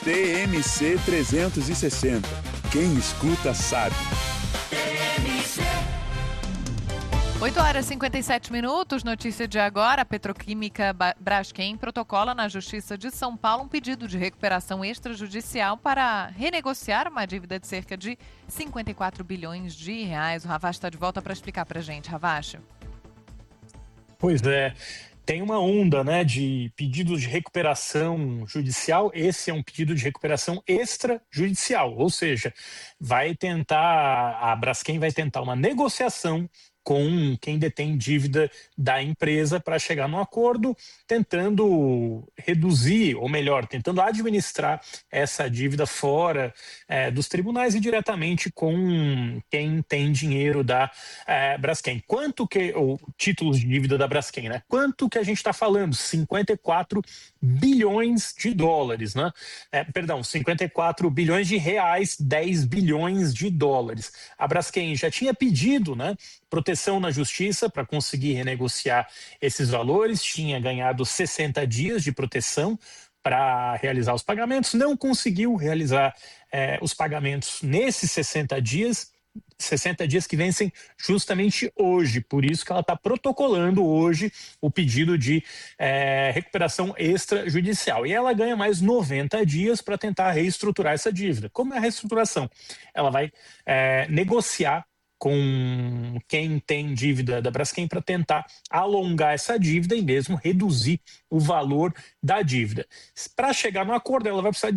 TMC 360. Quem escuta sabe. 8h57, notícia de agora. A Petroquímica Braskem protocola na Justiça de São Paulo um pedido de recuperação extrajudicial para renegociar uma dívida de cerca de 54 bilhões de reais. O Ravache está de volta para explicar para a gente. Ravache. Pois é. Tem uma onda, né, de pedidos de recuperação judicial. Esse é um pedido de recuperação extrajudicial, ou seja, a Braskem vai tentar uma negociação com quem detém dívida da empresa para chegar num acordo, tentando reduzir, ou melhor, tentando administrar essa dívida fora dos tribunais e diretamente com quem tem dinheiro da Braskem. Ou títulos de dívida da Braskem, né? Quanto que a gente está falando? 54 bilhões de dólares, né? 54 bilhões de reais, 10 bilhões de dólares. A Braskem já tinha pedido, né, proteção na justiça para conseguir renegociar esses valores, tinha ganhado 60 dias de proteção para realizar os pagamentos, não conseguiu realizar os pagamentos nesses 60 dias que vencem justamente hoje. Por isso que ela está protocolando hoje o pedido de recuperação extrajudicial. E ela ganha mais 90 dias para tentar reestruturar essa dívida. Como é a reestruturação? Ela vai negociar com quem tem dívida da Braskem para tentar alongar essa dívida e mesmo reduzir o valor da dívida. Para chegar no acordo, ela vai precisar de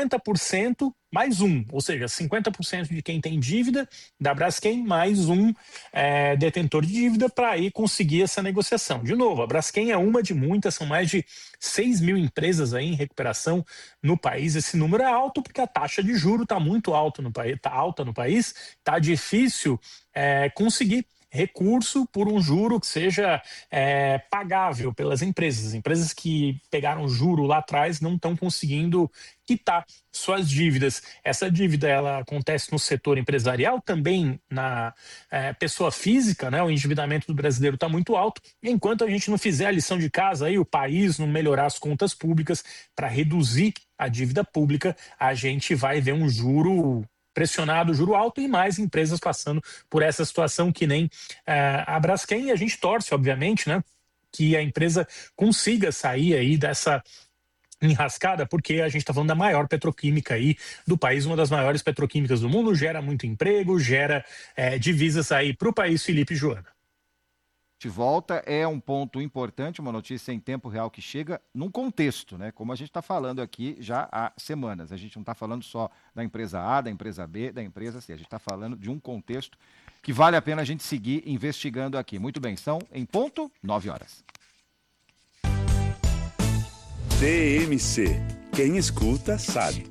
50% mais um, ou seja, 50% de quem tem dívida da Braskem mais um detentor de dívida para aí conseguir essa negociação. De novo, a Braskem é uma de muitas, são mais de 6 mil empresas aí em recuperação no país. Esse número é alto porque a taxa de juros está muito alta no país, está difícil conseguir recurso por um juro que seja pagável pelas empresas. As empresas que pegaram juro lá atrás não estão conseguindo quitar suas dívidas. Essa dívida ela acontece no setor empresarial, também na pessoa física, né? O endividamento do brasileiro está muito alto. E enquanto a gente não fizer a lição de casa, aí, o país não melhorar as contas públicas para reduzir a dívida pública, a gente vai ver um juro pressionado, juro alto, e mais empresas passando por essa situação que nem a Braskem. E a gente torce, obviamente, né, que a empresa consiga sair aí dessa enrascada, porque a gente está falando da maior petroquímica aí do país, uma das maiores petroquímicas do mundo, gera muito emprego, gera divisas aí para o país. Felipe e Joana. De volta, é um ponto importante, uma notícia em tempo real que chega num contexto, né? Como a gente está falando aqui já há semanas. A gente não está falando só da empresa A, da empresa B, da empresa C. A gente está falando de um contexto que vale a pena a gente seguir investigando aqui. Muito bem, são em ponto 9 horas. TMC. Quem escuta sabe.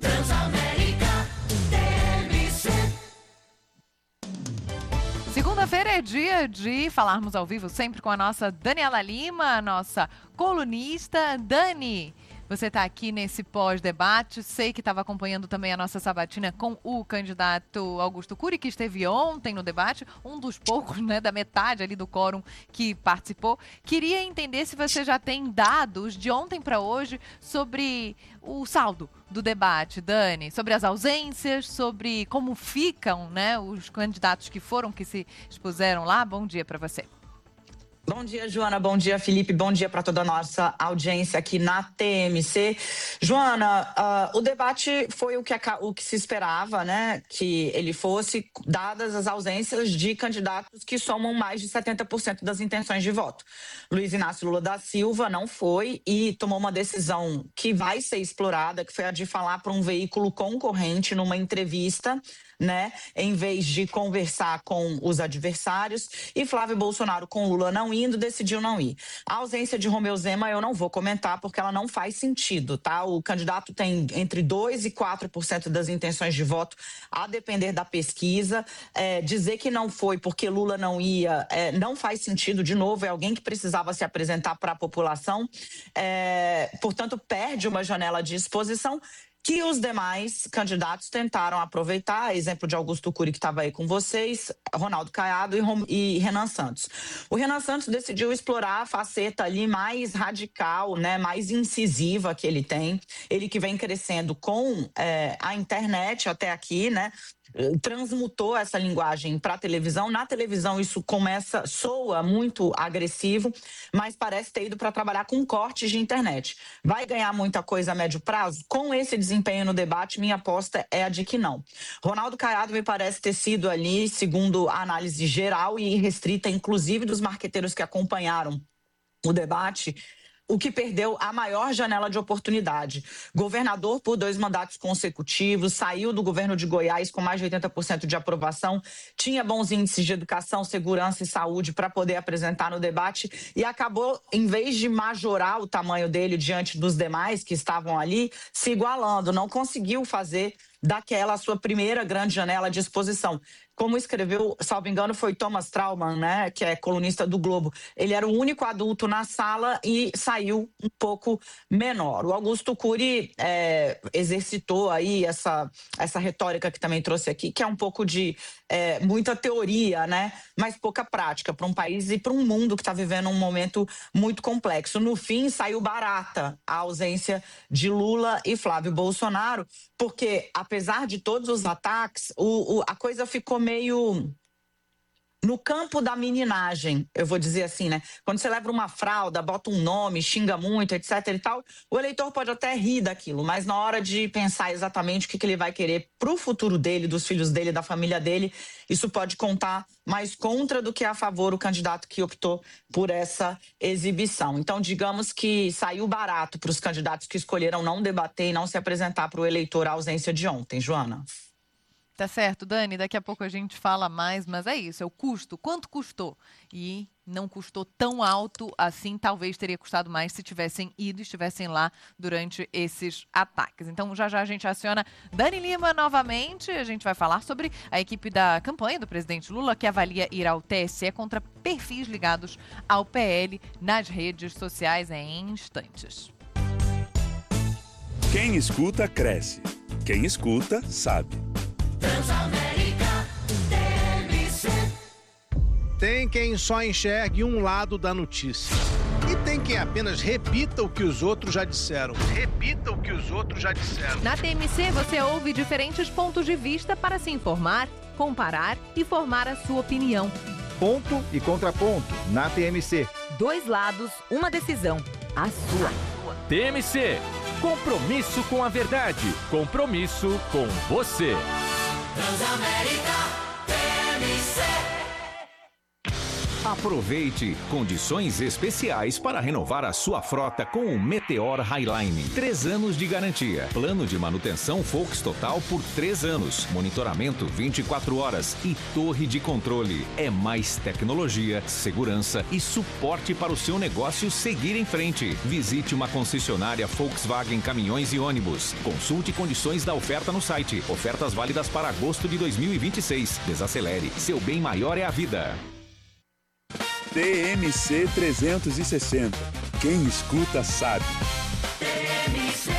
Segunda-feira é dia de falarmos ao vivo sempre com a nossa Daniela Lima, nossa colunista. Dani, você está aqui nesse pós-debate. Sei que estava acompanhando também a nossa sabatina com o candidato Augusto Cury, que esteve ontem no debate, um dos poucos, né, da metade ali do quórum que participou. Queria entender se você já tem dados de ontem para hoje sobre o saldo do debate, Dani, sobre as ausências, sobre como ficam, né, os candidatos que se expuseram lá. Bom dia para você. Bom dia, Joana. Bom dia, Felipe. Bom dia para toda a nossa audiência aqui na TMC. Joana, o debate foi o que se esperava, né? Que ele fosse, dadas as ausências de candidatos que somam mais de 70% das intenções de voto. Luiz Inácio Lula da Silva não foi e tomou uma decisão que vai ser explorada, que foi a de falar para um veículo concorrente numa entrevista, né, em vez de conversar com os adversários. E Flávio Bolsonaro, com Lula não indo, decidiu não ir. A ausência de Romeu Zema eu não vou comentar porque ela não faz sentido, tá? O candidato tem entre 2% e 4% das intenções de voto, a depender da pesquisa. Dizer que não foi porque Lula não ia não faz sentido. De novo, é alguém que precisava se apresentar para a população. Portanto, perde uma janela de exposição. que os demais candidatos tentaram aproveitar, exemplo de Augusto Cury, que estava aí com vocês, Ronaldo Caiado e Renan Santos. O Renan Santos decidiu explorar a faceta ali mais radical, né, mais incisiva que ele tem, ele que vem crescendo com a internet até aqui, né, transmutou essa linguagem para a televisão. Na televisão isso soa muito agressivo, mas parece ter ido para trabalhar com cortes de internet. Vai ganhar muita coisa a médio prazo? Com esse desempenho no debate, minha aposta é a de que não. Ronaldo Caiado me parece ter sido ali, segundo a análise geral e restrita, inclusive dos marqueteiros que acompanharam o debate, o que perdeu a maior janela de oportunidade. Governador por 2 mandatos consecutivos, saiu do governo de Goiás com mais de 80% de aprovação, tinha bons índices de educação, segurança e saúde para poder apresentar no debate e acabou, em vez de majorar o tamanho dele diante dos demais que estavam ali, se igualando, não conseguiu fazer daquela sua primeira grande janela de exposição. Como escreveu, salvo engano, foi Thomas Trauman, né, que é colunista do Globo. Ele era o único adulto na sala e saiu um pouco menor. O Augusto Cury exercitou aí essa retórica que também trouxe aqui, que é um pouco de muita teoria, né, mas pouca prática para um país e para um mundo que está vivendo um momento muito complexo. No fim, saiu barata a ausência de Lula e Flávio Bolsonaro, porque, apesar de todos os ataques, a coisa ficou meio no campo da meninagem, eu vou dizer assim, né? Quando você leva uma fralda, bota um nome, xinga muito, etc e tal, o eleitor pode até rir daquilo, mas na hora de pensar exatamente o que ele vai querer pro futuro dele, dos filhos dele, da família dele, isso pode contar mais contra do que a favor o candidato que optou por essa exibição. Então, digamos que saiu barato para os candidatos que escolheram não debater e não se apresentar para o eleitor a ausência de ontem. Joana? Tá certo, Dani, daqui a pouco a gente fala mais, mas é isso, é o custo. Quanto custou? E não custou tão alto assim, talvez teria custado mais se tivessem ido, estivessem lá durante esses ataques. Então, já já a gente aciona Dani Lima novamente, a gente vai falar sobre a equipe da campanha do presidente Lula, que avalia ir ao TSE contra perfis ligados ao PL nas redes sociais em instantes. Quem escuta, cresce. Quem escuta, sabe. Transamérica TMC. Tem quem só enxergue um lado da notícia. E tem quem apenas repita o que os outros já disseram. Repita o que os outros já disseram. Na TMC você ouve diferentes pontos de vista para se informar, comparar e formar a sua opinião. Ponto e contraponto na TMC. 2 lados, uma decisão. A sua. TMC. Compromisso com a verdade. Compromisso com você. Transamérica TMC. Aproveite condições especiais para renovar a sua frota com o Meteor Highline. 3 anos de garantia. Plano de manutenção Volks Total por 3 anos. Monitoramento 24 horas e torre de controle. É mais tecnologia, segurança e suporte para o seu negócio seguir em frente. Visite uma concessionária Volkswagen Caminhões e Ônibus. Consulte condições da oferta no site. Ofertas válidas para agosto de 2026. Desacelere. Seu bem maior é a vida. TMC 360. Quem escuta, sabe. TMC.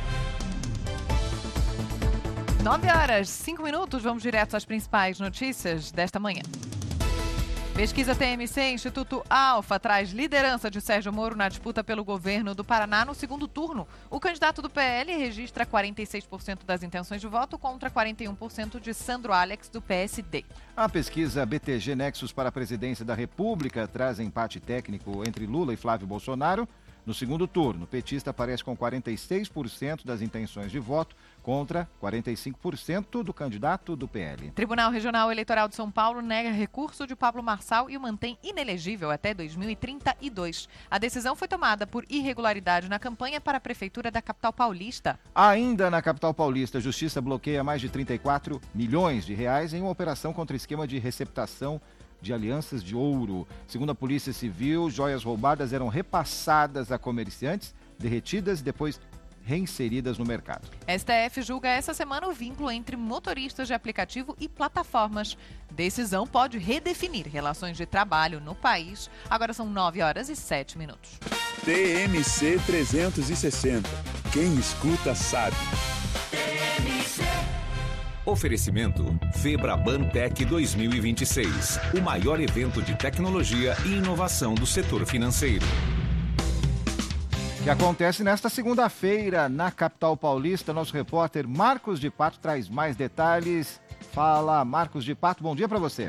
9h05, vamos direto às principais notícias desta manhã. Pesquisa TMC, Instituto Alfa, traz liderança de Sérgio Moro na disputa pelo governo do Paraná no segundo turno. O candidato do PL registra 46% das intenções de voto contra 41% de Sandro Alex, do PSD. A pesquisa BTG Nexus para a presidência da República traz empate técnico entre Lula e Flávio Bolsonaro. No segundo turno, o petista aparece com 46% das intenções de voto contra 45% do candidato do PL. Tribunal Regional Eleitoral de São Paulo nega recurso de Pablo Marçal e o mantém inelegível até 2032. A decisão foi tomada por irregularidade na campanha para a Prefeitura da capital paulista. Ainda na capital paulista, a Justiça bloqueia mais de 34 milhões de reais em uma operação contra esquema de receptação de alianças de ouro. Segundo a Polícia Civil, joias roubadas eram repassadas a comerciantes, derretidas e depois reinseridas no mercado. STF julga essa semana o vínculo entre motoristas de aplicativo e plataformas. Decisão pode redefinir relações de trabalho no país. Agora são 9h07. TMC 360. Quem escuta, sabe. Oferecimento Febraban Tech 2026, o maior evento de tecnologia e inovação do setor financeiro. Que acontece nesta segunda-feira na capital paulista. Nosso repórter Marcos de Pato traz mais detalhes. Fala, Marcos de Pato, bom dia para você.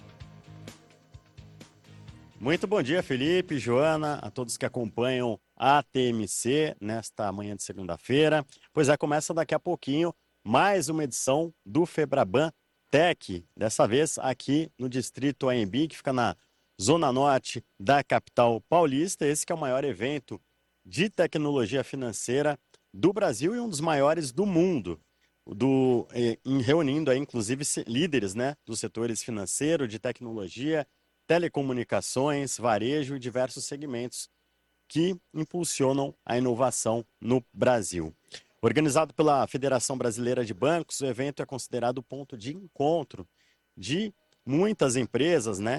Muito bom dia, Felipe, Joana, a todos que acompanham a TMC nesta manhã de segunda-feira. Pois é, começa daqui a pouquinho mais uma edição do Febraban Tech, dessa vez aqui no distrito AMB, que fica na zona norte da capital paulista. Esse que é o maior evento de tecnologia financeira do Brasil e um dos maiores do mundo, reunindo aí, inclusive líderes, né, dos setores financeiro, de tecnologia, telecomunicações, varejo e diversos segmentos que impulsionam a inovação no Brasil. Organizado pela Federação Brasileira de Bancos, o evento é considerado o ponto de encontro de muitas empresas, né?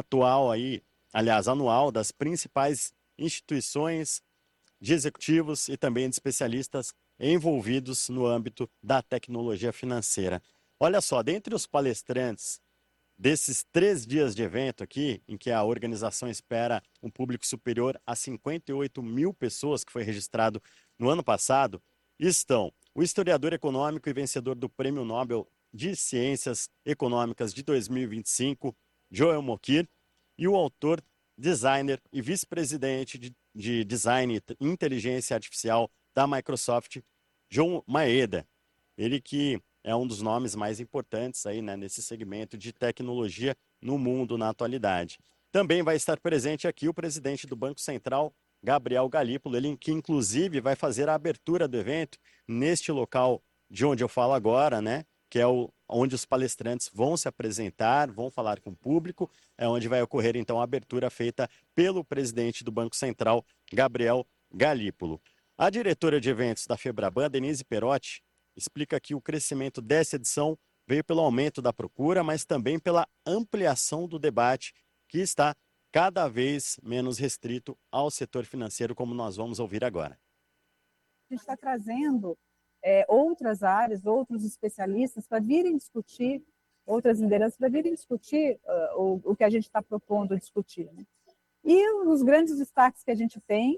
Anual das principais instituições de executivos e também de especialistas envolvidos no âmbito da tecnologia financeira. Olha só, dentre os palestrantes desses 3 dias de evento aqui, em que a organização espera um público superior a 58 mil pessoas, que foi registrado no ano passado, estão o historiador econômico e vencedor do Prêmio Nobel de Ciências Econômicas de 2025, Joel Mokyr, e o autor, designer e vice-presidente de Design e Inteligência Artificial da Microsoft, John Maeda. Ele que é um dos nomes mais importantes aí, né, nesse segmento de tecnologia no mundo na atualidade. Também vai estar presente aqui o presidente do Banco Central, Gabriel Galípolo, ele que inclusive vai fazer a abertura do evento neste local de onde eu falo agora, né? Que é onde os palestrantes vão se apresentar, vão falar com o público, é onde vai ocorrer então a abertura feita pelo presidente do Banco Central, Gabriel Galípolo. A diretora de eventos da Febraban, Denise Perotti, explica que o crescimento dessa edição veio pelo aumento da procura, mas também pela ampliação do debate que está cada vez menos restrito ao setor financeiro, como nós vamos ouvir agora. A gente está trazendo outras áreas, outros especialistas para virem discutir, outras lideranças para virem discutir o que a gente está propondo discutir, né? E os grandes destaques que a gente tem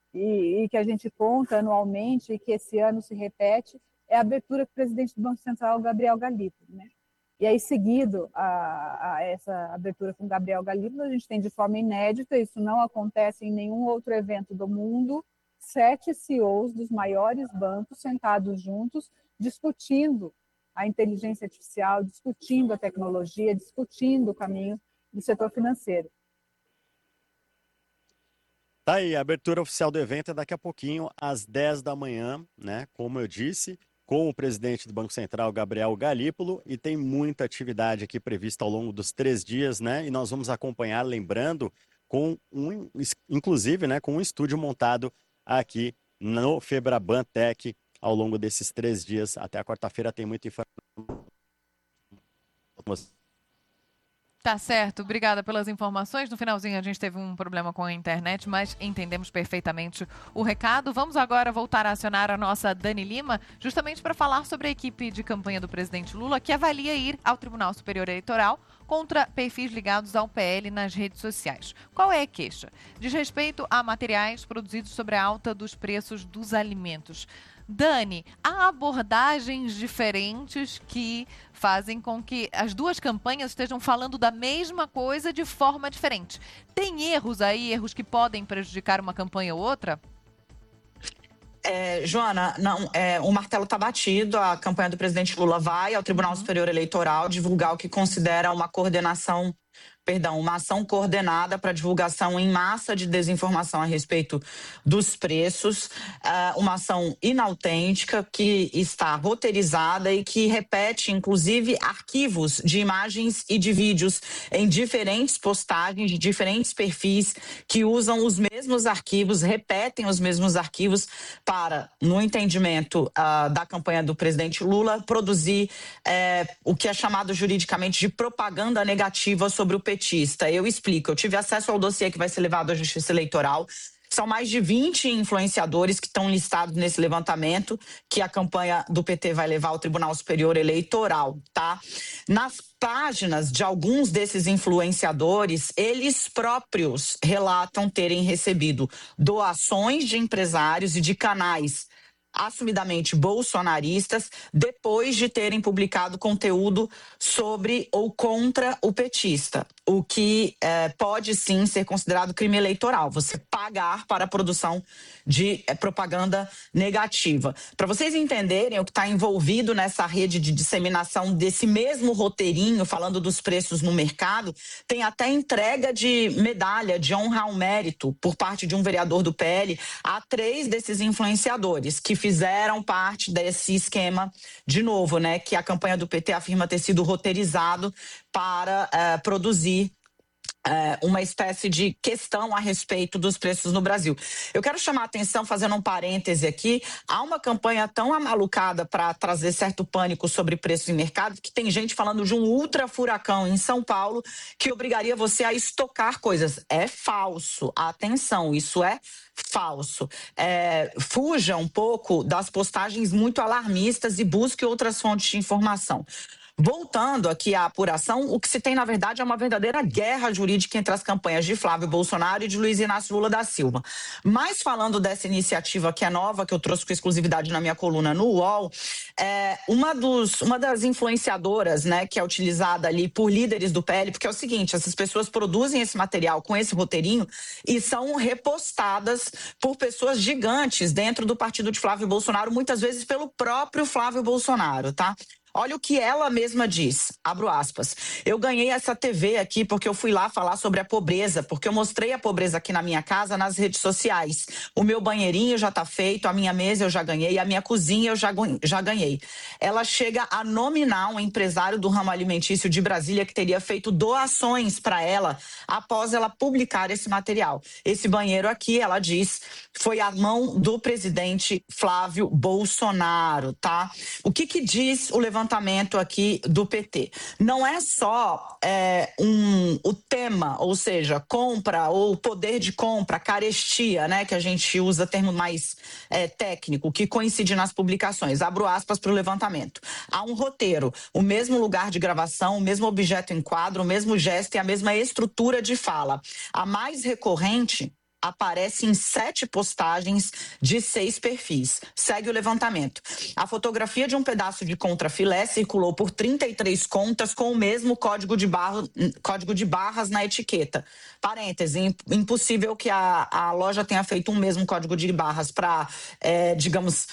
e que a gente conta anualmente e que esse ano se repete é a abertura do presidente do Banco Central, Gabriel Galípolo, né? E aí, seguido a essa abertura com Gabriel Galípolo, a gente tem de forma inédita, isso não acontece em nenhum outro evento do mundo, 7 CEOs dos maiores bancos sentados juntos, discutindo a inteligência artificial, discutindo a tecnologia, discutindo o caminho do setor financeiro. Tá aí, a abertura oficial do evento é daqui a pouquinho, às 10 da manhã, né? Como eu disse, com o presidente do Banco Central, Gabriel Galípolo, e tem muita atividade aqui prevista ao longo dos 3 dias, né? E nós vamos acompanhar, lembrando, inclusive, né, com um estúdio montado aqui no Febraban Tech ao longo desses 3 dias. Até a quarta-feira tem muita informação. Tá certo, obrigada pelas informações. No finalzinho a gente teve um problema com a internet, mas entendemos perfeitamente o recado. Vamos agora voltar a acionar a nossa Dani Lima, justamente para falar sobre a equipe de campanha do presidente Lula, que avalia ir ao Tribunal Superior Eleitoral contra perfis ligados ao PL nas redes sociais. Qual é a queixa? Diz respeito a materiais produzidos sobre a alta dos preços dos alimentos. Dani, há abordagens diferentes que fazem com que as duas campanhas estejam falando da mesma coisa de forma diferente. Tem erros aí, erros que podem prejudicar uma campanha ou outra? Joana, não, o martelo está batido, a campanha do presidente Lula vai ao Tribunal Superior Eleitoral divulgar o que considera uma ação coordenada para divulgação em massa de desinformação a respeito dos preços, uma ação inautêntica que está roteirizada e que repete, inclusive, arquivos de imagens e de vídeos em diferentes postagens, de diferentes perfis que usam os mesmos arquivos, repetem os mesmos arquivos para, no entendimento da campanha do presidente Lula, produzir o que é chamado juridicamente de propaganda negativa sobre o petista. Eu explico, eu tive acesso ao dossiê que vai ser levado à Justiça Eleitoral. São mais de 20 influenciadores que estão listados nesse levantamento que a campanha do PT vai levar ao Tribunal Superior Eleitoral, tá? Nas páginas de alguns desses influenciadores, eles próprios relatam terem recebido doações de empresários e de canais assumidamente bolsonaristas, depois de terem publicado conteúdo sobre ou contra o petista, o que pode sim ser considerado crime eleitoral, você pagar para a produção de propaganda negativa. Para vocês entenderem o que está envolvido nessa rede de disseminação desse mesmo roteirinho, falando dos preços no mercado, tem até entrega de medalha de honra ao mérito por parte de um vereador do PL a 3 desses influenciadores que fizeram parte desse esquema, de novo, né, que a campanha do PT afirma ter sido roteirizado para produzir uma espécie de questão a respeito dos preços no Brasil. Eu quero chamar a atenção, fazendo um parêntese aqui, há uma campanha tão amalucada para trazer certo pânico sobre preços em mercado, que tem gente falando de um ultra furacão em São Paulo que obrigaria você a estocar coisas. É falso. Atenção, isso é falso. Fuja um pouco das postagens muito alarmistas e busque outras fontes de informação. Voltando aqui à apuração, o que se tem, na verdade, é uma verdadeira guerra jurídica entre as campanhas de Flávio Bolsonaro e de Luiz Inácio Lula da Silva. Mas falando dessa iniciativa que é nova, que eu trouxe com exclusividade na minha coluna no UOL, uma das influenciadoras, né, que é utilizada ali por líderes do PL, porque é o seguinte, essas pessoas produzem esse material com esse roteirinho e são repostadas por pessoas gigantes dentro do partido de Flávio Bolsonaro, muitas vezes pelo próprio Flávio Bolsonaro, tá? Olha o que ela mesma diz, abro aspas, eu ganhei essa TV aqui porque eu fui lá falar sobre a pobreza, porque eu mostrei a pobreza aqui na minha casa nas redes sociais. O meu banheirinho já tá feito, a minha mesa eu já ganhei, a minha cozinha eu já ganhei. Ela chega a nominar um empresário do ramo alimentício de Brasília que teria feito doações para ela após ela publicar esse material. Esse banheiro aqui, ela diz, foi a mão do presidente Flávio Bolsonaro, tá? O que diz o levantamento aqui do PT? Não é só o tema, ou seja, compra ou poder de compra, carestia, né, que a gente usa termo mais técnico, que coincide nas publicações. Abro aspas para o levantamento. Há um roteiro, o mesmo lugar de gravação, o mesmo objeto em quadro, o mesmo gesto e a mesma estrutura de fala. A mais recorrente aparece em 7 postagens de 6 perfis. Segue o levantamento. A fotografia de um pedaço de contrafilé circulou por 33 contas com o mesmo código de barras na etiqueta. Parêntese, impossível que a loja tenha feito um mesmo código de barras para, digamos,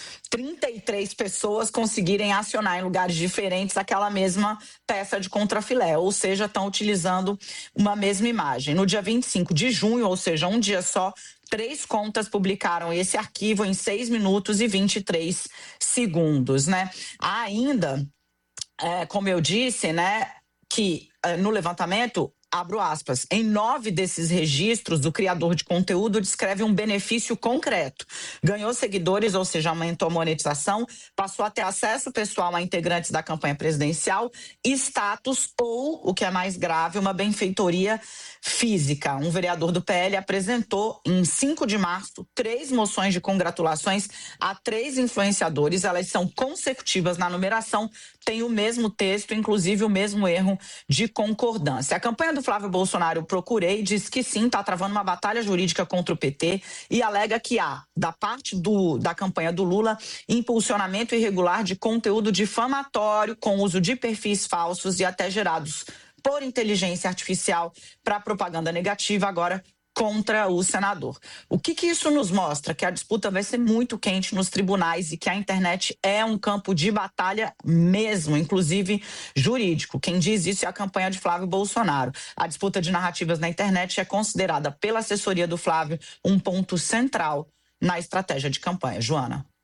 33 pessoas conseguirem acionar em lugares diferentes aquela mesma peça de contrafilé, ou seja, estão utilizando uma mesma imagem. No dia 25 de junho, ou seja, um dia só, 3 contas publicaram esse arquivo em 6 minutos e 23 segundos, né? Há ainda, como eu disse, né, que no levantamento, abro aspas, em 9 desses registros, o criador de conteúdo descreve um benefício concreto. Ganhou seguidores, ou seja, aumentou a monetização, passou a ter acesso pessoal a integrantes da campanha presidencial, status ou, o que é mais grave, uma benfeitoria física. Um vereador do PL apresentou em 5 de março 3 moções de congratulações a 3 influenciadores. Elas são consecutivas na numeração, tem o mesmo texto, inclusive o mesmo erro de concordância. A campanha do Flávio Bolsonaro, procurei, diz que sim, está travando uma batalha jurídica contra o PT e alega que há, da parte da campanha do Lula, impulsionamento irregular de conteúdo difamatório com uso de perfis falsos e até gerados por inteligência artificial para propaganda negativa, agora contra o senador. O que isso nos mostra? Que a disputa vai ser muito quente nos tribunais e que a internet é um campo de batalha mesmo, inclusive jurídico. Quem diz isso é a campanha de Flávio Bolsonaro. A disputa de narrativas na internet é considerada pela assessoria do Flávio um ponto central na estratégia de campanha. Joana.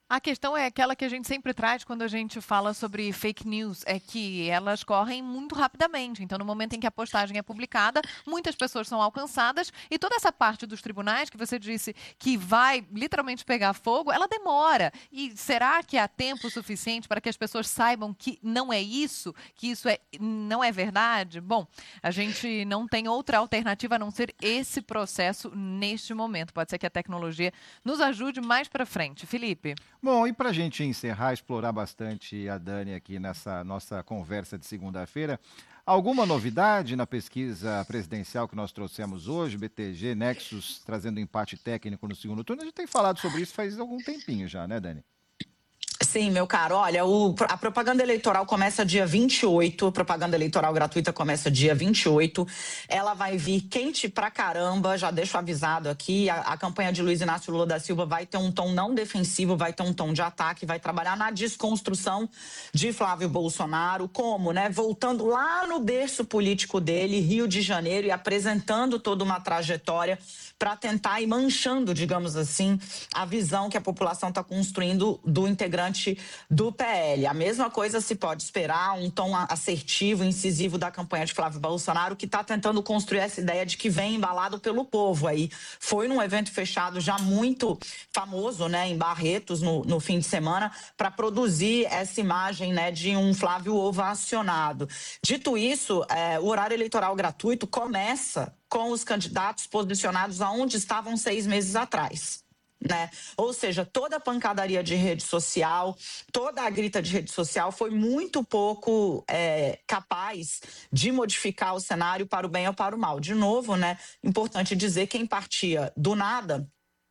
A questão é aquela que a gente sempre traz quando a gente fala sobre fake news, é que elas correm muito rapidamente. Então, no momento em que a postagem é publicada, muitas pessoas são alcançadas e toda essa parte dos tribunais que você disse que vai literalmente pegar fogo, ela demora. E será que há tempo suficiente para que as pessoas saibam que não é isso, que isso não é verdade? Bom, a gente não tem outra alternativa a não ser esse processo neste momento. Pode ser que a tecnologia nos ajude mais para frente. Felipe? Bom, e para a gente encerrar, explorar bastante a Dani aqui nessa nossa conversa de segunda-feira, alguma novidade na pesquisa presidencial que nós trouxemos hoje, BTG, Nexus, trazendo empate técnico no segundo turno? A gente tem falado sobre isso faz algum tempinho já, né, Dani? Sim, meu caro. Olha, a propaganda eleitoral começa dia 28, a propaganda eleitoral gratuita começa dia 28. Ela vai vir quente pra caramba, já deixo avisado aqui. A campanha de Luiz Inácio Lula da Silva vai ter um tom não defensivo, vai ter um tom de ataque, vai trabalhar na desconstrução de Flávio Bolsonaro. Como, né? Voltando lá no berço político dele, Rio de Janeiro, e apresentando toda uma trajetória para tentar ir manchando, digamos assim, a visão que a população está construindo do integrante do PL. A mesma coisa se pode esperar, um tom assertivo, incisivo da campanha de Flávio Bolsonaro, que está tentando construir essa ideia de que vem embalado pelo povo. Aí foi num evento fechado já muito famoso, né, em Barretos, no fim de semana, para produzir essa imagem, né, de um Flávio ovacionado. Dito isso, o horário eleitoral gratuito começa com os candidatos posicionados aonde estavam 6 meses atrás, né? Ou seja, toda a pancadaria de rede social, toda a grita de rede social foi muito pouco capaz de modificar o cenário para o bem ou para o mal. De novo, né? Importante dizer, quem partia do nada,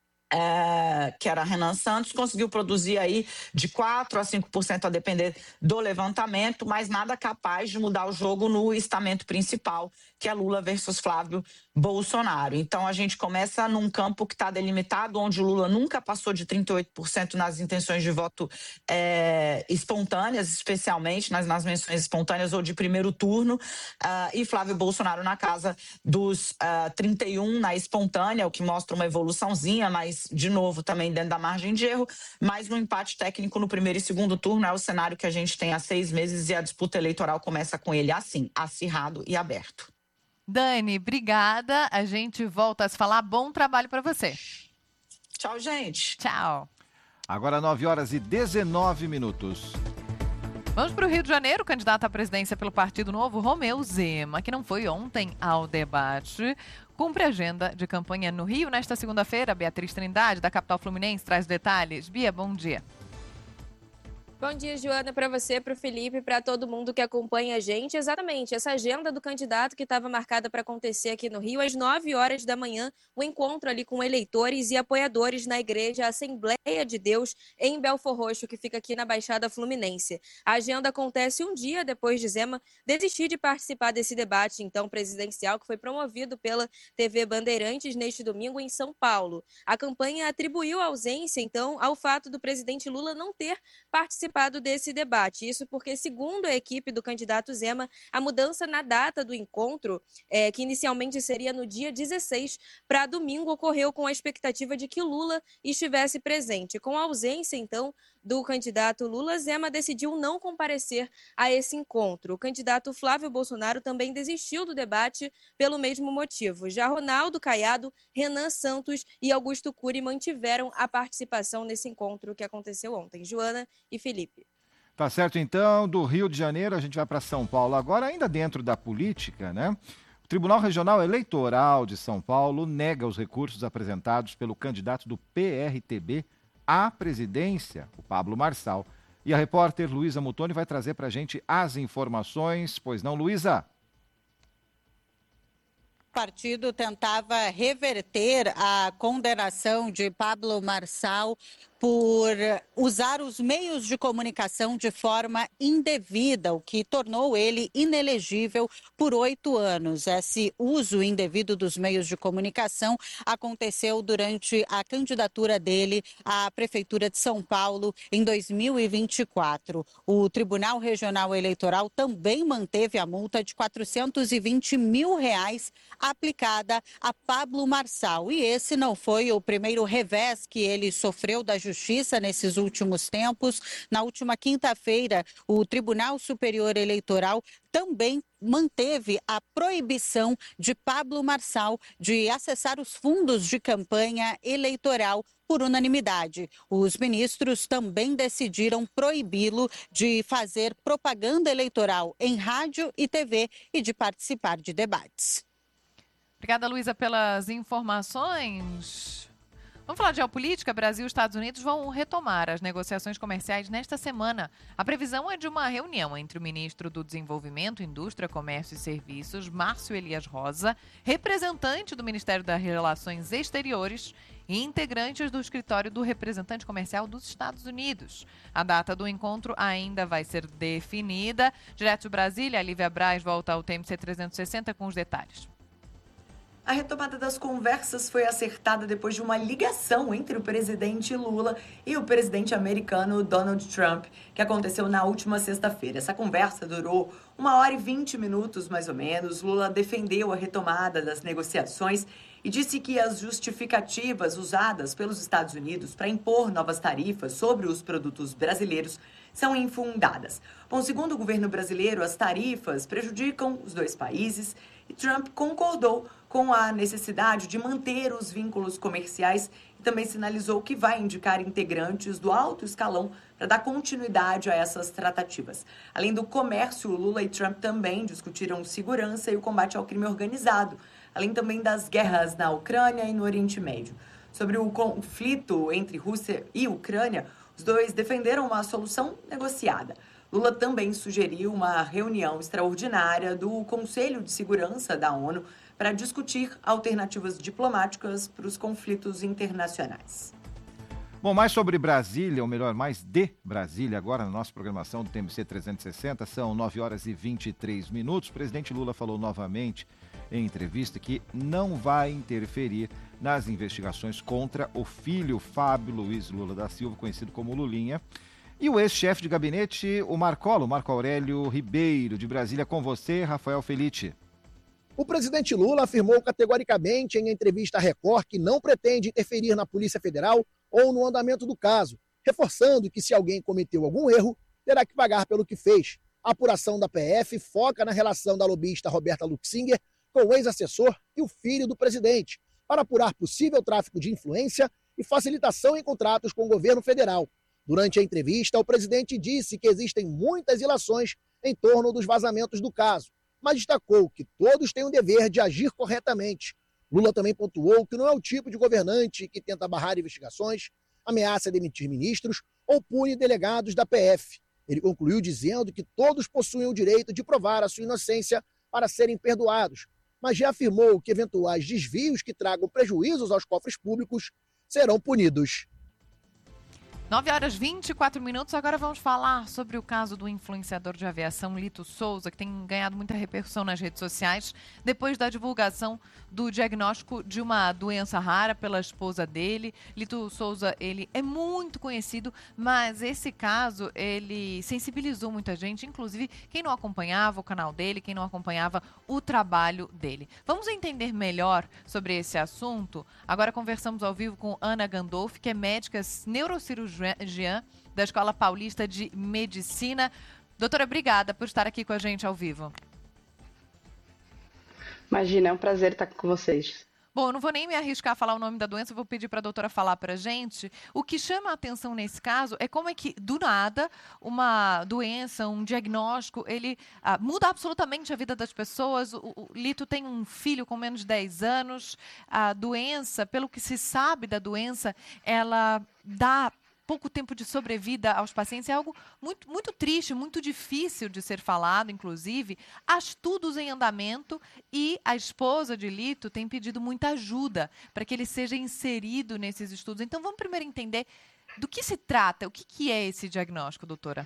que era Renan Santos, conseguiu produzir aí de 4% a 5% a depender do levantamento, mas nada capaz de mudar o jogo no estamento principal, que é Lula versus Flávio Bolsonaro. Então a gente começa num campo que está delimitado, onde Lula nunca passou de 38% nas intenções de voto espontâneas, especialmente nas menções espontâneas ou de primeiro turno, e Flávio Bolsonaro na casa dos 31% na espontânea, o que mostra uma evoluçãozinha, mas de novo também dentro da margem de erro, mas no empate técnico no primeiro e segundo turno é o cenário que a gente tem há 6 meses e a disputa eleitoral começa com ele assim, acirrado e aberto. Dani, obrigada. A gente volta a se falar. Bom trabalho para você. Tchau, gente. Tchau. Agora 9h19. Vamos para o Rio de Janeiro. O candidato à presidência pelo Partido Novo, Romeu Zema, que não foi ontem ao debate, cumpre agenda de campanha no Rio nesta segunda-feira. Beatriz Trindade, da capital fluminense, traz detalhes. Bia, bom dia. Bom dia, Joana, para você, para o Felipe, para todo mundo que acompanha a gente. Exatamente, essa agenda do candidato que estava marcada para acontecer aqui no Rio, às 9 horas da manhã, um encontro ali com eleitores e apoiadores na igreja Assembleia de Deus, em Belfor Roxo, que fica aqui na Baixada Fluminense. A agenda acontece um dia depois de Zema desistir de participar desse debate, então, presidencial, que foi promovido pela TV Bandeirantes neste domingo em São Paulo. A campanha atribuiu a ausência, então, ao fato do presidente Lula não ter participado desse debate. Isso porque, segundo a equipe do candidato Zema, a mudança na data do encontro, que inicialmente seria no dia 16, para domingo, ocorreu com a expectativa de que Lula estivesse presente. Com a ausência, então, do candidato Lula, Zema decidiu não comparecer a esse encontro. O candidato Flávio Bolsonaro também desistiu do debate pelo mesmo motivo. Já Ronaldo Caiado, Renan Santos e Augusto Cury mantiveram a participação nesse encontro que aconteceu ontem. Joana e Felipe. Tá certo, então. Do Rio de Janeiro, a gente vai para São Paulo agora, ainda dentro da política, né? O Tribunal Regional Eleitoral de São Paulo nega os recursos apresentados pelo candidato do PRTB à presidência, o Pablo Marçal. E a repórter Luísa Mutoni vai trazer para a gente as informações. Pois não, Luísa? O partido tentava reverter a condenação de Pablo Marçal por usar os meios de comunicação de forma indevida, o que tornou ele inelegível por 8 anos. Esse uso indevido dos meios de comunicação aconteceu durante a candidatura dele à Prefeitura de São Paulo em 2024. O Tribunal Regional Eleitoral também manteve a multa de R$ 420 mil aplicada a Pablo Marçal. E esse não foi o primeiro revés que ele sofreu da Justiça nesses últimos tempos. Na última quinta-feira, o Tribunal Superior Eleitoral também manteve a proibição de Pablo Marçal de acessar os fundos de campanha eleitoral por unanimidade. Os ministros também decidiram proibi-lo de fazer propaganda eleitoral em rádio e TV e de participar de debates. Obrigada, Luísa, pelas informações. Vamos falar de geopolítica? Brasil e Estados Unidos vão retomar as negociações comerciais nesta semana. A previsão é de uma reunião entre o ministro do Desenvolvimento, Indústria, Comércio e Serviços, Márcio Elias Rosa, representante do Ministério das Relações Exteriores e integrantes do escritório do representante comercial dos Estados Unidos. A data do encontro ainda vai ser definida. Direto de Brasília, a Lívia Braz volta ao TMC 360 com os detalhes. A retomada das conversas foi acertada depois de uma ligação entre o presidente Lula e o presidente americano Donald Trump, que aconteceu na última sexta-feira. Essa conversa durou 1h20, mais ou menos. Lula defendeu a retomada das negociações e disse que as justificativas usadas pelos Estados Unidos para impor novas tarifas sobre os produtos brasileiros são infundadas. Bom, segundo o governo brasileiro, as tarifas prejudicam os dois países e Trump concordou com a necessidade de manter os vínculos comerciais e também sinalizou que vai indicar integrantes do alto escalão para dar continuidade a essas tratativas. Além do comércio, Lula e Trump também discutiram segurança e o combate ao crime organizado, além também das guerras na Ucrânia e no Oriente Médio. Sobre o conflito entre Rússia e Ucrânia, os dois defenderam uma solução negociada. Lula também sugeriu uma reunião extraordinária do Conselho de Segurança da ONU para discutir alternativas diplomáticas para os conflitos internacionais. Bom, mais sobre Brasília, ou melhor, mais de Brasília, agora na nossa programação do TMC 360, são 9h23. O presidente Lula falou novamente em entrevista que não vai interferir nas investigações contra o filho Fábio Luiz Lula da Silva, conhecido como Lulinha, e o ex-chefe de gabinete, o Marco Aurélio Ribeiro, de Brasília. Com você, Rafael Felitti. O presidente Lula afirmou categoricamente em entrevista à Record que não pretende interferir na Polícia Federal ou no andamento do caso, reforçando que se alguém cometeu algum erro, terá que pagar pelo que fez. A apuração da PF foca na relação da lobista Roberta Luxinger com o ex-assessor e o filho do presidente, para apurar possível tráfico de influência e facilitação em contratos com o governo federal. Durante a entrevista, o presidente disse que existem muitas ilações em torno dos vazamentos do caso, mas destacou que todos têm o dever de agir corretamente. Lula também pontuou que não é o tipo de governante que tenta barrar investigações, ameaça demitir ministros ou pune delegados da PF. Ele concluiu dizendo que todos possuem o direito de provar a sua inocência para serem perdoados, mas reafirmou que eventuais desvios que tragam prejuízos aos cofres públicos serão punidos. 9h24. Agora vamos falar sobre o caso do influenciador de aviação Lito Souza, que tem ganhado muita repercussão nas redes sociais, depois da divulgação do diagnóstico de uma doença rara pela esposa dele. Lito Souza, ele é muito conhecido, mas esse caso, ele sensibilizou muita gente, inclusive quem não acompanhava o canal dele, quem não acompanhava o trabalho dele. Vamos entender melhor sobre esse assunto? Agora conversamos ao vivo com Ana Gandolfi, que é médica neurocirurgiã da Escola Paulista de Medicina. Doutora, obrigada por estar aqui com a gente ao vivo. Imagina, é um prazer estar com vocês. Bom, eu não vou nem me arriscar a falar o nome da doença, eu vou pedir para a doutora falar para a gente. O que chama a atenção nesse caso é como é que, do nada, uma doença, um diagnóstico, ele muda absolutamente a vida das pessoas. O Lito tem um filho com menos de 10 anos. A doença, pelo que se sabe da doença, ela dá pouco tempo de sobrevida aos pacientes. É algo muito, muito triste, muito difícil de ser falado, inclusive. Há estudos em andamento e a esposa de Lito tem pedido muita ajuda para que ele seja inserido nesses estudos. Então, vamos primeiro entender do que se trata, o que é esse diagnóstico, doutora?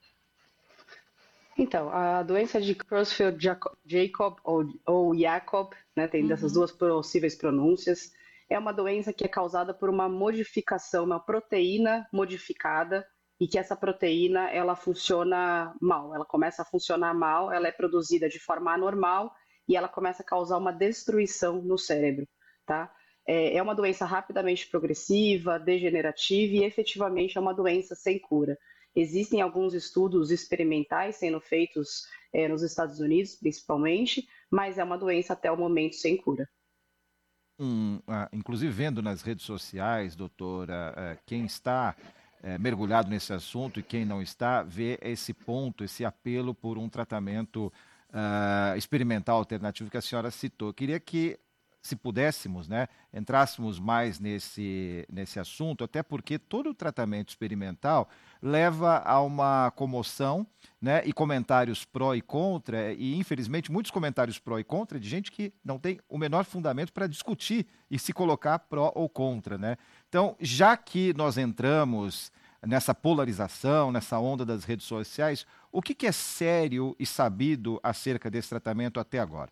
Então, a doença de Creutzfeldt-Jakob ou Jakob, né, tem dessas duas possíveis pronúncias. É uma doença que é causada por uma modificação, uma proteína modificada, e que essa proteína ela funciona mal, ela começa a funcionar mal, ela é produzida de forma anormal e ela começa a causar uma destruição no cérebro, tá? É uma doença rapidamente progressiva, degenerativa e efetivamente é uma doença sem cura. Existem alguns estudos experimentais sendo feitos nos Estados Unidos, principalmente, mas é uma doença até o momento sem cura. Inclusive vendo nas redes sociais, doutora, quem está mergulhado nesse assunto e quem não está, vê esse ponto, esse apelo por um tratamento experimental alternativo que a senhora citou. Queria que, se pudéssemos, né, entrássemos mais nesse assunto, até porque todo o tratamento experimental leva a uma comoção, né, e comentários pró e contra, e infelizmente muitos comentários pró e contra de gente que não tem o menor fundamento para discutir e se colocar pró ou contra, né? Então, já que nós entramos nessa polarização, nessa onda das redes sociais, o que é sério e sabido acerca desse tratamento até agora?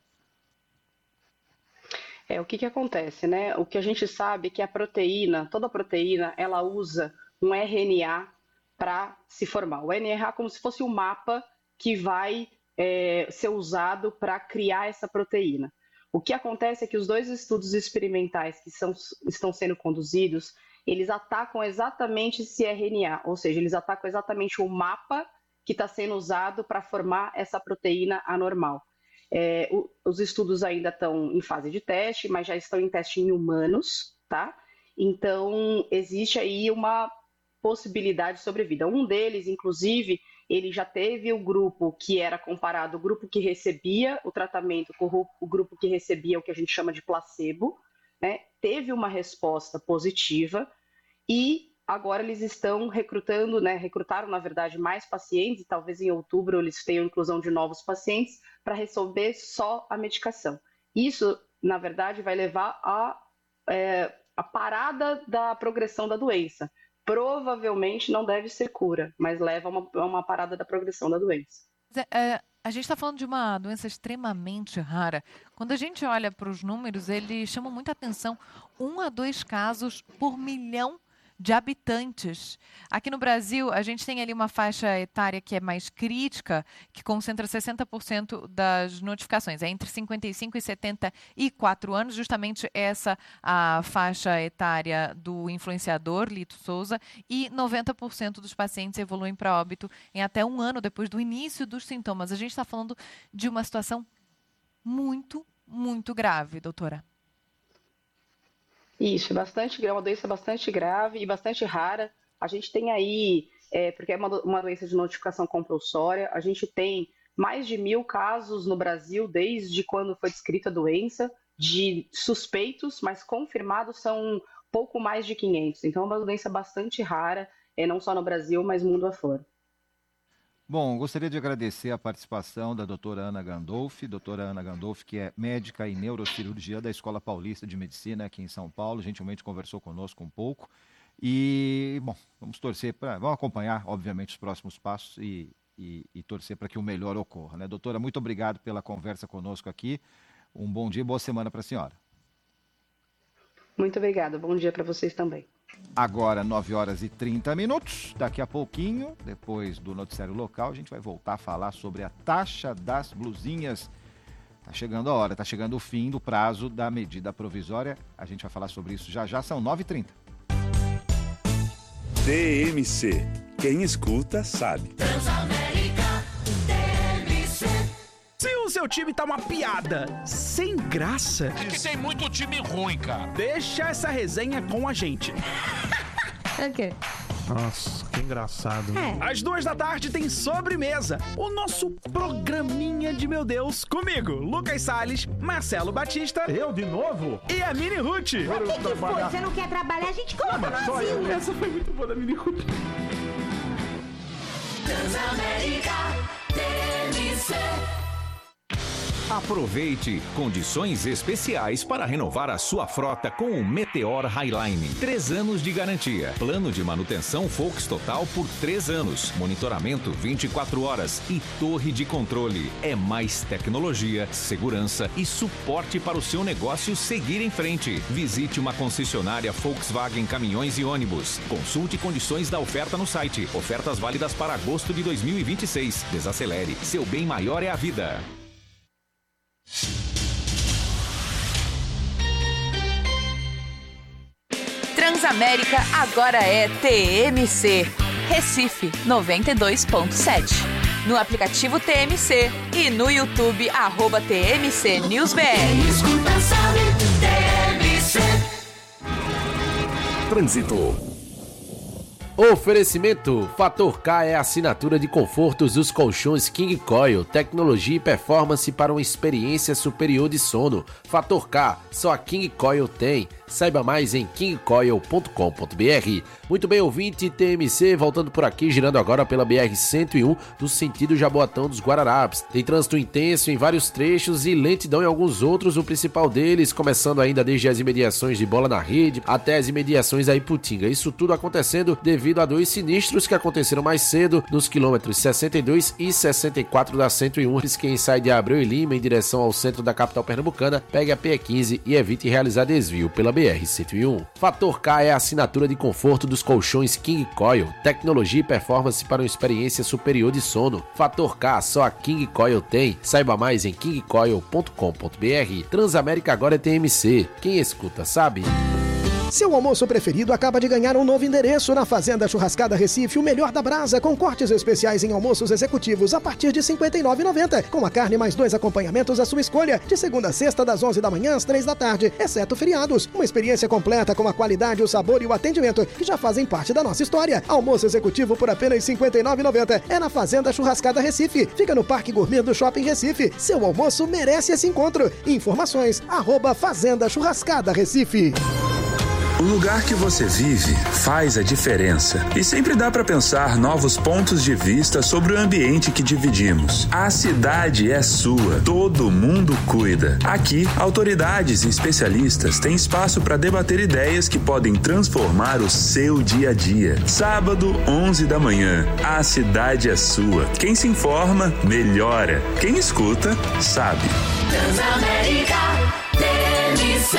O que acontece, né? O que a gente sabe é que a proteína, toda proteína, ela usa um RNA para se formar. O RNA é como se fosse um mapa que vai ser usado para criar essa proteína. O que acontece é que os dois estudos experimentais que estão sendo conduzidos, eles atacam exatamente esse RNA, ou seja, eles atacam exatamente o mapa que está sendo usado para formar essa proteína anormal. Os estudos ainda estão em fase de teste, mas já estão em teste em humanos, tá? Então, existe aí uma possibilidade de sobrevida. Um deles, inclusive, ele já teve o grupo que era comparado, o grupo que recebia o tratamento com o grupo que recebia o que a gente chama de placebo, né? Teve uma resposta positiva e agora eles estão recrutando, né? Recrutaram, na verdade, mais pacientes e talvez em outubro eles tenham inclusão de novos pacientes para receber só a medicação. Isso, na verdade, vai levar a parada da progressão da doença. Provavelmente não deve ser cura, mas leva a uma parada da progressão da doença. A gente está falando de uma doença extremamente rara. Quando a gente olha para os números, eles chamam muita atenção. 1 a 2 casos por milhão de habitantes. Aqui no Brasil, a gente tem ali uma faixa etária que é mais crítica, que concentra 60% das notificações. É entre 55 e 74 anos, justamente essa a faixa etária do influenciador, Lito Souza, e 90% dos pacientes evoluem para óbito em até 1 ano depois do início dos sintomas. A gente está falando de uma situação muito, muito grave, doutora. Isso, é uma doença bastante grave e bastante rara. A gente tem aí, porque é uma doença de notificação compulsória, a gente tem mais de 1.000 casos no Brasil desde quando foi descrita a doença, de suspeitos, mas confirmados são pouco mais de 500. Então é uma doença bastante rara, não só no Brasil, mas mundo afora. Bom, gostaria de agradecer a participação da doutora Ana Gandolfi, que é médica e neurocirurgia da Escola Paulista de Medicina aqui em São Paulo, gentilmente conversou conosco um pouco e, bom, vamos acompanhar, obviamente, os próximos passos e torcer para que o melhor ocorra, né? Doutora, muito obrigado pela conversa conosco aqui, um bom dia e boa semana para a senhora. Muito obrigada, bom dia para vocês também. Agora, 9h30. Daqui a pouquinho, depois do noticiário local, a gente vai voltar a falar sobre a taxa das blusinhas. Tá chegando a hora, tá chegando o fim do prazo da medida provisória. A gente vai falar sobre isso já, são 9h30. TMC. Quem escuta, sabe. Transamérica TMC. Se o seu time tá uma piada sem graça... É que tem muito time ruim, cara. Deixa essa resenha com a gente. É o quê? Nossa, que engraçado. Às 14h tem Sobremesa, o nosso programinha de meu Deus, comigo, Lucas Salles, Marcelo Batista. Eu de novo? E a Mini Ruth. O que foi? Você não quer trabalhar? A gente coloca no asilo. Essa foi muito boa da Mini Ruth. Transamérica TMC. Aproveite condições especiais para renovar a sua frota com o Meteor Highline. 3 anos de garantia. Plano de manutenção Fox Total por 3 anos. Monitoramento 24 horas e torre de controle. É mais tecnologia, segurança e suporte para o seu negócio seguir em frente. Visite uma concessionária Volkswagen Caminhões e Ônibus. Consulte condições da oferta no site. Ofertas válidas para agosto de 2026. Desacelere. Seu bem maior é a vida. Transamérica agora é TMC. Recife 92.7. No aplicativo TMC e no YouTube @TMC News BR. Escuta, sabe, TMC. Trânsito. Oferecimento: Fator K é a assinatura de confortos dos colchões King Coil, tecnologia e performance para uma experiência superior de sono. Fator K, só a King Coil tem. Saiba mais em kingcoil.com.br. Muito bem, ouvinte, TMC, voltando por aqui, girando agora pela BR-101, no sentido Jaboatão dos Guararapes. Tem trânsito intenso em vários trechos e lentidão em alguns outros, o principal deles começando ainda desde as imediações de Bola na Rede até as imediações da Iputinga. Isso tudo acontecendo devido a 2 sinistros que aconteceram mais cedo nos quilômetros 62 e 64 da 101. Quem sai de Abreu e Lima em direção ao centro da capital pernambucana, pegue a PE15 e evite realizar desvio pela BR-101. Fator K é a assinatura de conforto dos colchões King Coil, tecnologia e performance para uma experiência superior de sono. Fator K, só a King Coil tem. Saiba mais em kingcoil.com.br. Transamérica agora é TMC. Quem escuta sabe. Seu almoço preferido acaba de ganhar um novo endereço na Fazenda Churrascada Recife, o melhor da brasa, com cortes especiais em almoços executivos a partir de R$ 59,90, com a carne mais 2 acompanhamentos à sua escolha, de segunda a sexta, das 11 da manhã às 3 da tarde, exceto feriados. Uma experiência completa com a qualidade, o sabor e o atendimento que já fazem parte da nossa história. Almoço executivo por apenas R$ 59,90 é na Fazenda Churrascada Recife. Fica no Parque Gourmet do Shopping Recife. Seu almoço merece esse encontro. Informações @Fazenda Churrascada Recife. O lugar que você vive faz a diferença e sempre dá para pensar novos pontos de vista sobre o ambiente que dividimos. A cidade é sua, todo mundo cuida. Aqui, autoridades e especialistas têm espaço para debater ideias que podem transformar o seu dia a dia. Sábado, 11 da manhã, a cidade é sua. Quem se informa, melhora. Quem escuta, sabe. Transamérica, TMC.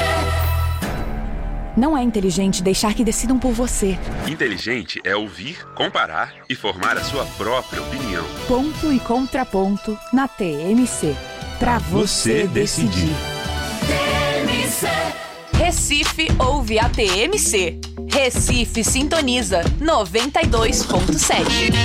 Não é inteligente deixar que decidam por você. Inteligente é ouvir, comparar e formar a sua própria opinião. Ponto e contraponto na TMC. Pra você decidir. TMC. Recife ouve a TMC. Recife sintoniza 92.7.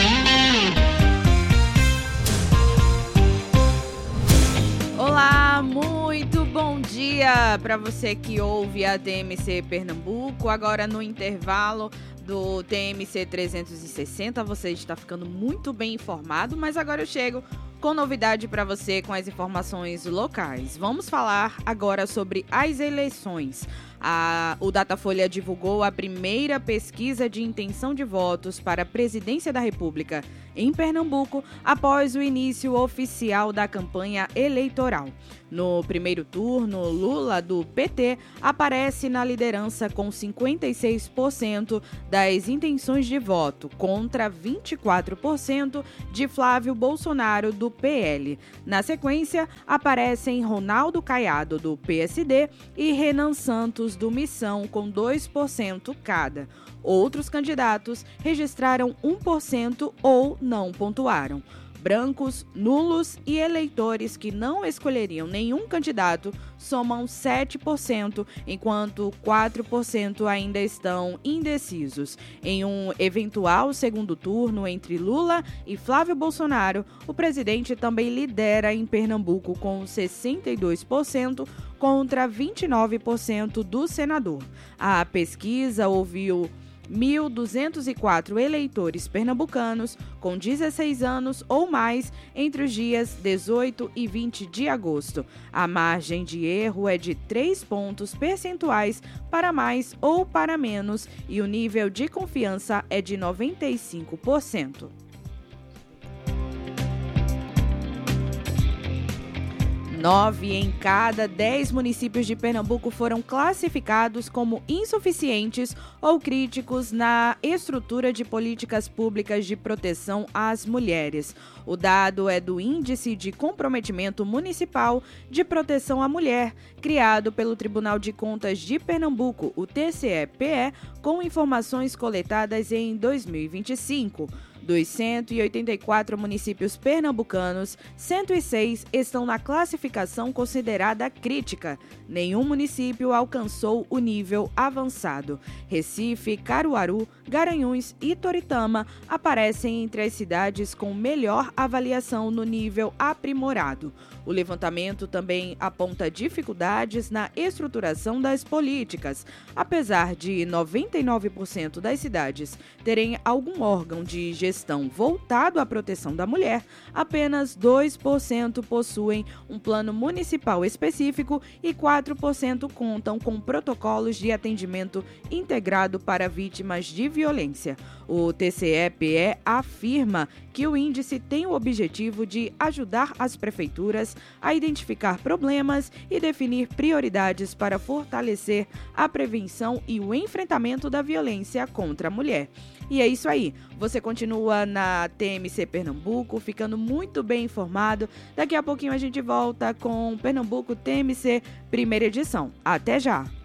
Olá, muito bom dia para você que ouve a TMC Pernambuco. Agora no intervalo do TMC 360, você está ficando muito bem informado, mas agora eu chego com novidade para você com as informações locais. Vamos falar agora sobre as eleições. O Datafolha divulgou a primeira pesquisa de intenção de votos para a presidência da República em Pernambuco após o início oficial da campanha eleitoral. No primeiro turno, Lula, do PT, aparece na liderança com 56% das intenções de voto, contra 24% de Flávio Bolsonaro, do PL. Na sequência, aparecem Ronaldo Caiado, do PSD, e Renan Santos, do Missão, com 2% cada. Outros candidatos registraram 1% ou não pontuaram. Brancos, nulos e eleitores que não escolheriam nenhum candidato somam 7%, enquanto 4% ainda estão indecisos. Em um eventual segundo turno entre Lula e Flávio Bolsonaro, o presidente também lidera em Pernambuco com 62% contra 29% do senador. A pesquisa ouviu 1.204 eleitores pernambucanos com 16 anos ou mais entre os dias 18 e 20 de agosto. A margem de erro é de 3 pontos percentuais para mais ou para menos e o nível de confiança é de 95%. 9 em cada 10 municípios de Pernambuco foram classificados como insuficientes ou críticos na estrutura de políticas públicas de proteção às mulheres. O dado é do Índice de Comprometimento Municipal de Proteção à Mulher, criado pelo Tribunal de Contas de Pernambuco, o TCE-PE, com informações coletadas em 2025. Dos 184 municípios pernambucanos, 106 estão na classificação considerada crítica. Nenhum município alcançou o nível avançado. Recife, Caruaru, Garanhuns e Toritama aparecem entre as cidades com melhor avaliação no nível aprimorado. O levantamento também aponta dificuldades na estruturação das políticas. Apesar de 99% das cidades terem algum órgão de gestão voltado à proteção da mulher, apenas 2% possuem um plano municipal específico e 4% contam com protocolos de atendimento integrado para vítimas de violência. O TCE-PE afirma que o índice tem o objetivo de ajudar as prefeituras a identificar problemas e definir prioridades para fortalecer a prevenção e o enfrentamento da violência contra a mulher. E é isso aí, você continua na TMC Pernambuco, ficando muito bem informado. Daqui a pouquinho a gente volta com Pernambuco TMC, primeira edição. Até já!